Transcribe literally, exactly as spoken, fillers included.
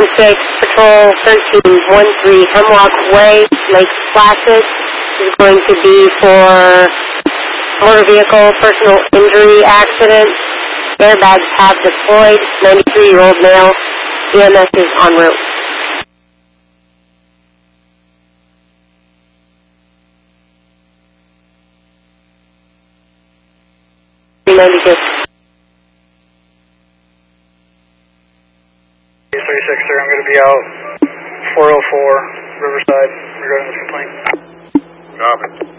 six, Patrol thirteen one three, Hemlock Way, Lake Placid. This is going to be for motor vehicle personal injury accident. Airbags have deployed. ninety-three-year-old male. E M S is en route. three ninety-two. thirty-six, sir. I'm going to be out four oh four Riverside regarding this complaint. Copy.